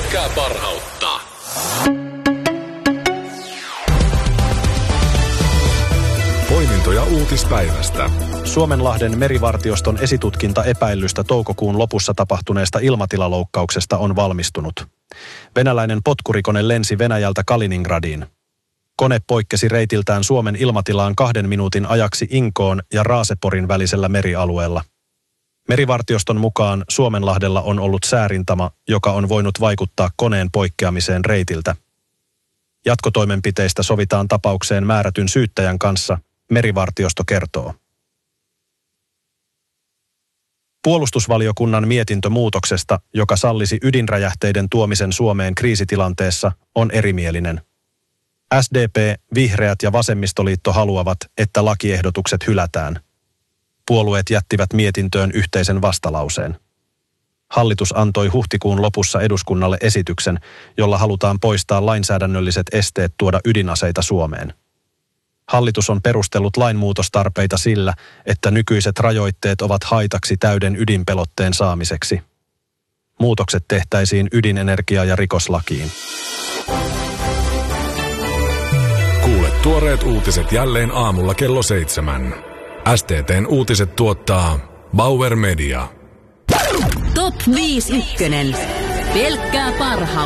pelkkää parhautta. Poimintoja uutispäivästä. Suomenlahden merivartioston esitutkinta epäillystä toukokuun lopussa tapahtuneesta ilmatilaloukkauksesta on valmistunut. Venäläinen potkurikone lensi Venäjältä Kaliningradiin. Kone poikkesi reitiltään Suomen ilmatilaan 2 minuutin ajaksi Inkoon ja Raaseporin välisellä merialueella. Merivartioston mukaan Suomenlahdella on ollut säärintama, joka on voinut vaikuttaa koneen poikkeamiseen reitiltä. Jatkotoimenpiteistä sovitaan tapaukseen määrätyn syyttäjän kanssa, merivartiosto kertoo. Puolustusvaliokunnan mietintö muutoksesta, joka sallisi ydinräjähteiden tuomisen Suomeen kriisitilanteessa, on erimielinen. SDP, Vihreät ja Vasemmistoliitto haluavat, että lakiehdotukset hylätään. Puolueet jättivät mietintöön yhteisen vastalauseen. Hallitus antoi huhtikuun lopussa eduskunnalle esityksen, jolla halutaan poistaa lainsäädännölliset esteet tuoda ydinaseita Suomeen. Hallitus on perustellut lainmuutostarpeita sillä, että nykyiset rajoitteet ovat haitaksi täyden ydinpelotteen saamiseksi. Muutokset tehtäisiin ydinenergia- ja rikoslakiin. Kuule tuoreet uutiset jälleen aamulla kello 7. STT:n uutiset tuottaa Bauer Media. Top 5 ykkönen. Pelkkää parhautta.